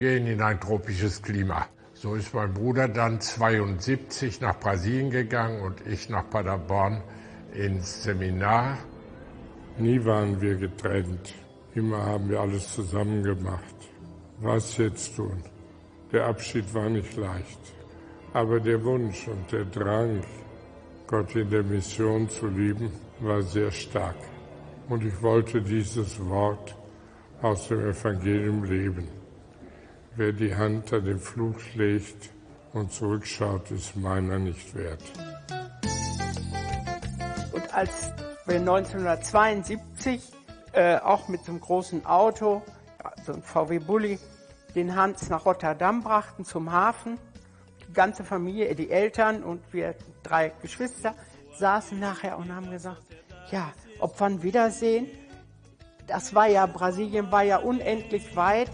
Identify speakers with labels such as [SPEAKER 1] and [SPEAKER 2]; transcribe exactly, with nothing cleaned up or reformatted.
[SPEAKER 1] Gehen in ein tropisches Klima. So ist mein Bruder dann zweiundsiebzig nach Brasilien gegangen und ich nach Paderborn ins Seminar.
[SPEAKER 2] Nie waren wir getrennt. Immer haben wir alles zusammen gemacht. Was jetzt tun? Der Abschied war nicht leicht. Aber der Wunsch und der Drang, Gott in der Mission zu lieben, war sehr stark. Und ich wollte dieses Wort aus dem Evangelium leben. Wer die Hand an den Fluch legt und zurückschaut, ist meiner nicht wert.
[SPEAKER 3] Und als wir neunzehnhundertzweiundsiebzig äh, auch mit so einem großen Auto, ja, so ein V W Bulli, den Hans nach Rotterdam brachten zum Hafen, die ganze Familie, die Eltern und wir drei Geschwister saßen nachher und haben gesagt, ja, ob wir ihn wiedersehen. Das war ja, Brasilien war ja unendlich weit